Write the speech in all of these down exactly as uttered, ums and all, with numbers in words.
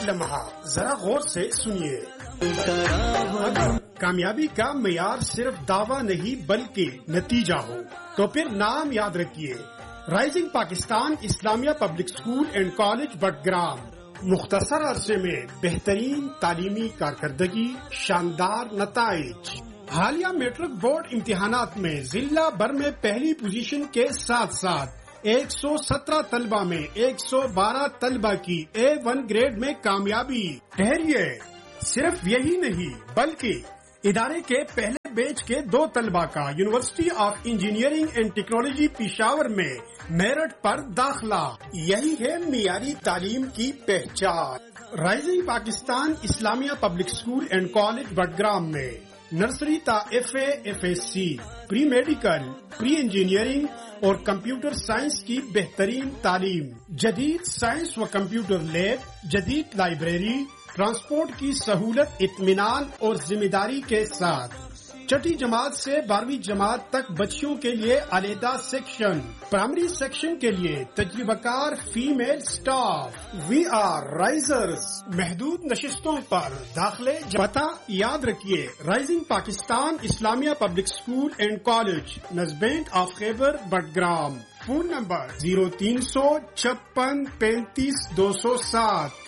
لمحہ ذرا غور سے سنیے. کامیابی کا معیار صرف دعویٰ نہیں بلکہ نتیجہ ہو تو پھر نام یاد رکھیے. Rising Pakistan Islamia public school and college Battagram. مختصر عرصے میں بہترین تعلیمی کارکردگی، شاندار نتائج. حالیہ میٹرک بورڈ امتحانات میں ضلع بھر میں پہلی پوزیشن کے ساتھ ساتھ ایک سو سترہ طلبہ میں ایک سو بارہ طلبہ کی اے ون گریڈ میں کامیابی. ٹھہریے، صرف یہی نہیں بلکہ ادارے کے پہلے بیچ کے دو طلبہ کا university of engineering and technology Peshawar میں میرٹ پر داخلہ. یہی ہے معیاری تعلیم کی پہچان. Rising Pakistan Islamia public school and college Battagram میں نرسری تا F A F S C, pre medical, pre engineering اور کمپیوٹر سائنس کی بہترین تعلیم. جدید سائنس و کمپیوٹر لیب، جدید لائبریری، ٹرانسپورٹ کی سہولت، اطمینان اور ذمہ داری کے ساتھ. چھٹی جماعت سے بارہویں جماعت تک بچیوں کے لیے علیحدہ سیکشن. پرائمری سیکشن کے لیے تجربہ کار female staff. We are Risers. محدود نشستوں پر داخلے. پتہ یاد رکھیے، rising Pakistan Islamia public school and college, نزبینٹ of Khyber Battagram. Phone number zero تین سو چھپن پینتیس دو سو سات.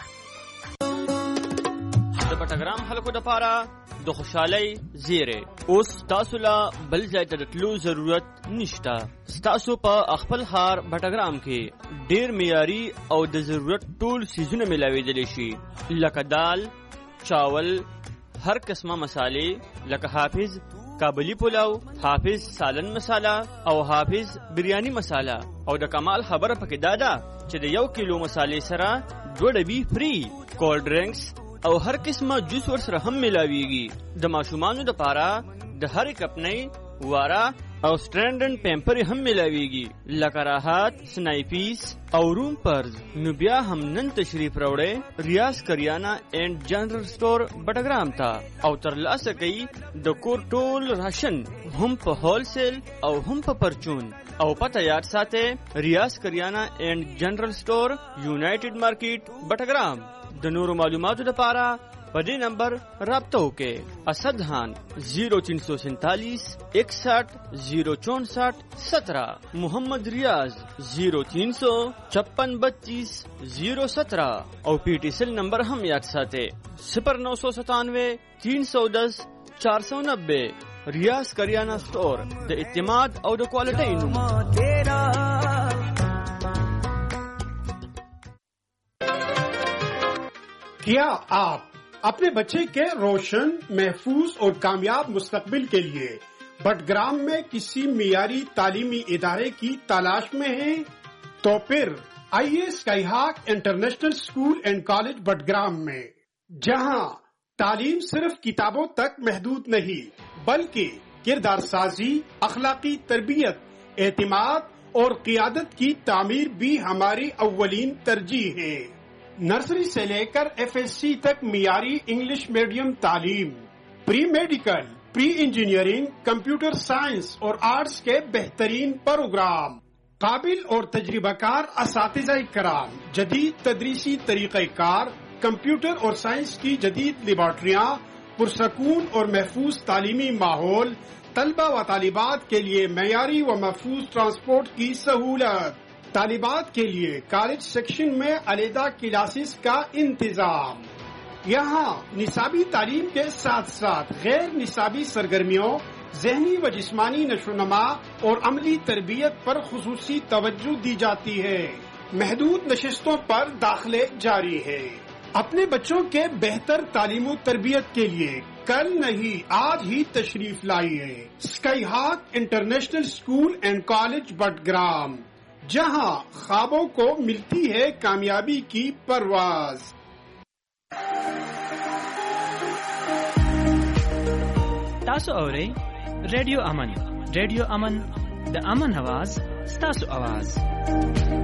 بٹگرام حلقو دپارا د خوشحالی زیره. اوس تاسو لا بل ځای ته د تلو ضرورت نشته. ستاسو په خپل ښار بټګرام کې ډیر معیاري او د ضرورت ټول سیزونه ملاویدلی شي، لکه دال، چاول، هر قسمه مسالې لکه حافظ کابلی پلاو، حافظ سالن مساله او حافظ بریانی مساله. او د کمال خبره پکې دا ده چې د یو کیلو مسالې سره دوه ډبي فری. کولډ ډرنکس او هر قسمه جوس ور سره هم ملاویږي. د ماشومانو د پاره د هر کپنۍ، واره او سټرینډن پیمپر هم ملاویږي، لکه راحت، سنایپیس او روم پرز. نو بیا هم نن تشریف راوړئ ریاض کریانه اینڈ جنرل سٹور بټګرام ته او ترلاسه کوي د کور ټول راشن هم په هول سیل او هم په پرچون. او پته یاد ساته، ریاض کریانه اینڈ جنرل سٹور، یونائټډ مارکیټ بټګرام. د نورو معلوماتو لپاره په دې نمبر رابطه وکړئ. اسد خان زیرو تین سو سینتالیس اکسٹھ زیرو چونسٹھ سترہ. محمد ریاض زیرو تین سو چھپن بتیس زیرو سترہ. اور پی ٹی سیل نمبر ہم یاد ساتے صفر نو سو ستانوے تین سو دس چار سو نبے. ریاض کریانہ سٹور، د اعتماد اور د کوالٹی نوم. کیا آپ اپنے بچے کے روشن، محفوظ اور کامیاب مستقبل کے لیے بٹگرام میں کسی معیاری تعلیمی ادارے کی تلاش میں ہیں؟ تو پھر آئیے sky ہاک international school and college Battagram میں، جہاں تعلیم صرف کتابوں تک محدود نہیں بلکہ کردار سازی، اخلاقی تربیت، اعتماد اور قیادت کی تعمیر بھی ہماری اولین ترجیح ہے. نرسری سے لے کر ایف ایس سی تک معیاری انگلش میڈیم تعلیم، pre medical, pre engineering, computer science اور آرٹس کے بہترین پروگرام، قابل اور تجربہ کار اساتذہ کرام، جدید تدریسی طریقہ کار، کمپیوٹر اور سائنس کی جدید لیبارٹریاں، پرسکون اور محفوظ تعلیمی ماحول، طلبہ و طالبات کے لیے معیاری و محفوظ ٹرانسپورٹ کی سہولت. طالبات کے لیے کالج سیکشن میں علیحدہ کلاسز کا انتظام. یہاں نصابی تعلیم کے ساتھ ساتھ غیر نصابی سرگرمیوں، ذہنی و جسمانی نشو و نما اور عملی تربیت پر خصوصی توجہ دی جاتی ہے. محدود نشستوں پر داخلے جاری ہے. اپنے بچوں کے بہتر تعلیم و تربیت کے لیے کل نہیں آج ہی تشریف لائیے sky ہاک international school and college Battagram, جہاں خوابوں کو ملتی ہے کامیابی کی پرواز. تاسو اورئ ریڈیو امن. ریڈیو امن د امن आवाज، ستاسو आवाज.